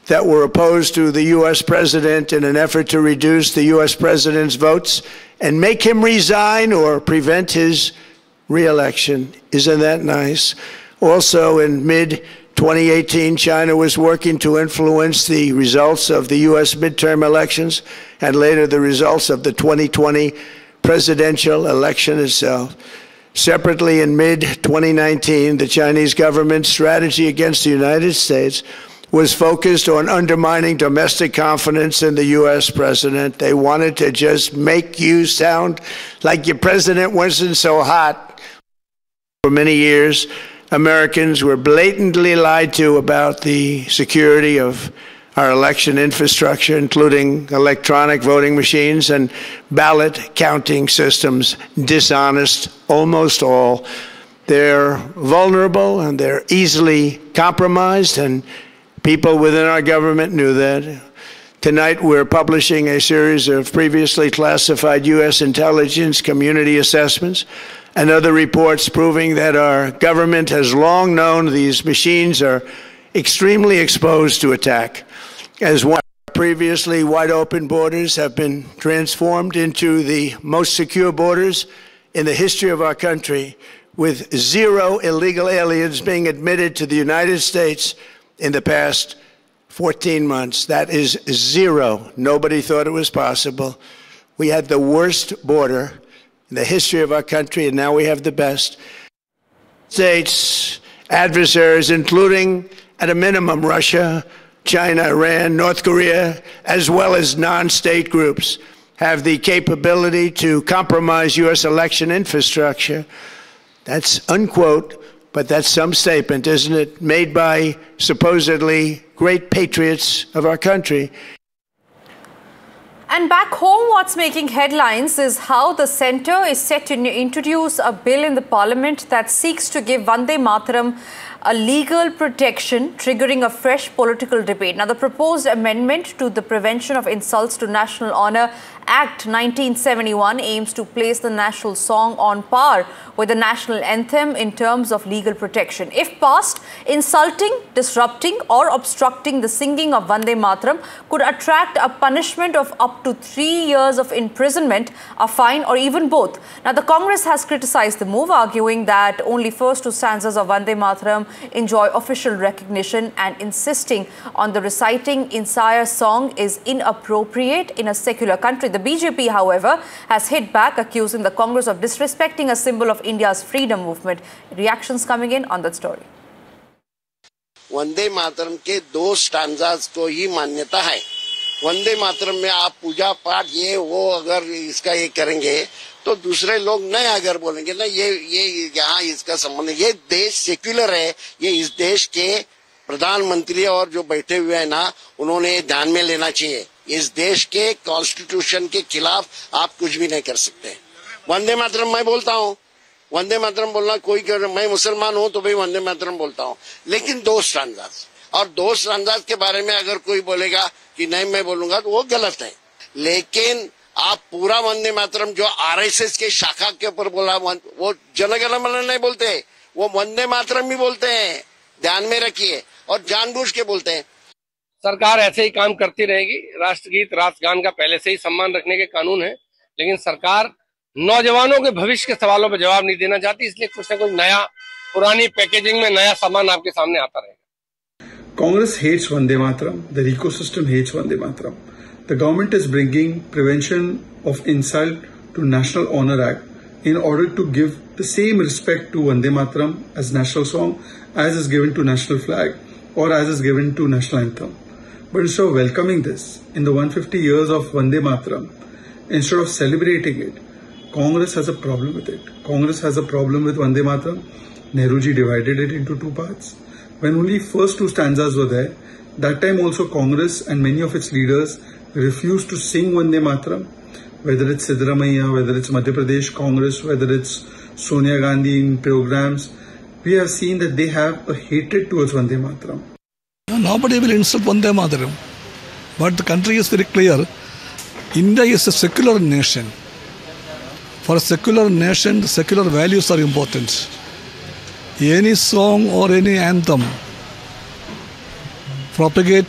that were opposed to the U.S. president in an effort to reduce the U.S. president's votes and make him resign or prevent his re-election. Isn't that nice? Also, in mid-2018, China was working to influence the results of the U.S. midterm elections and later the results of the 2020 presidential election itself. Separately, in mid-2019, the Chinese government's strategy against the United States was focused on undermining domestic confidence in the U.S. president. They wanted to just make you sound like your president wasn't so hot. For many years, Americans were blatantly lied to about the security of our election infrastructure, including electronic voting machines and ballot counting systems. Dishonest, almost all. They're vulnerable and they're easily compromised, and people within our government knew that. Tonight, we're publishing a series of previously classified U.S. intelligence community assessments and other reports proving that our government has long known these machines are extremely exposed to attack. As one, previously wide open borders have been transformed into the most secure borders in the history of our country, with 0 illegal aliens being admitted to the United States in the past 14 months. That is 0. Nobody thought it was possible. We had the worst border in the history of our country, and now we have the best. States adversaries, including at a minimum Russia, China, Iran, North Korea, as well as non-state groups, have the capability to compromise U.S. election infrastructure. That's unquote, but that's some statement, isn't it? Made by supposedly great patriots of our country. And back home, what's making headlines is how the centre is set to introduce a bill in the parliament that seeks to give Vande Mataram a legal protection, triggering a fresh political debate. Now, the proposed amendment to the Prevention of Insults to National Honour Act 1971 aims to place the national song on par with the national anthem in terms of legal protection. If passed, insulting, disrupting or obstructing the singing of Vande Mataram could attract a punishment of up to 3 years of imprisonment, a fine or even both. Now, the Congress has criticised the move, arguing that only first 2 stanzas of Vande Mataram enjoy official recognition and insisting on the reciting entire song is inappropriate in a secular country. The BJP, however, has hit back, accusing the Congress of disrespecting a symbol of India's freedom movement. Reactions coming in on that story. Vande Mataram के 2 stanzas को ही मान्यता है। वंदे मातरम में आप पूजा पाठ ये वो अगर इसका ये करेंगे तो दूसरे लोग नहीं अगर बोलेंगे ना ये यहाँ इसका संबंध, ये देश सेक्युलर है। ये इस देश के प्रधानमंत्री और जो बैठे हुए हैं ना, उन्होंने ध्यान में लेना चाहिए। इस देश के कॉन्स्टिट्यूशन के खिलाफ आप कुछ भी नहीं कर सकते। वंदे मातरम मैं बोलता हूँ, वंदे मातरम बोलना कोई कर, मैं मुसलमान हूँ तो भाई वंदे मातरम बोलता हूँ, लेकिन 2 स्टैंजास और 2 स्टैंजास के बारे में अगर कोई बोलेगा कि नहीं मैं बोलूंगा तो वो गलत है। लेकिन आप पूरा वंदे मातरम जो आरएसएस के शाखा के ऊपर बोला, वो जनगण मन नहीं बोलते, वो वंदे मातरम ही बोलते हैं। ध्यान में रखिए, और जानबूझ के बोलते हैं। सरकार ऐसे ही काम करती रहेगी। राष्ट्रगीत राष्ट्रगान का पहले से ही सम्मान रखने के कानून है, लेकिन सरकार नौजवानों के भविष्य के सवालों पर जवाब नहीं देना चाहती, इसलिए कुछ न कुछ नया, पुरानी पैकेजिंग में नया सामान आपके सामने आता रहेगा। Congress hates Vande Mataram. The ecosystem hates Vande Mataram. The government is bringing Prevention of Insult to National Honour Act in order to give the same respect to Vande Mataram as national song as is given to national flag or as is given to national anthem. But instead of welcoming this in the 150 years of Vande Mataram, instead of celebrating it, Congress has a problem with it. Congress has a problem with Vande Mataram. Nehruji divided it into 2 parts. When only first 2 stanzas were there, that time also Congress and many of its leaders refused to sing Vande Mataram, whether it's Siddaramaiah, whether it's Madhya Pradesh Congress, whether it's Sonia Gandhi in programs. We have seen that they have a hatred towards Vande Mataram. Nobody will insult Vande Mataram. But the country is very clear. India is a secular nation. For a secular nation, the secular values are important. Any song or any anthem propagate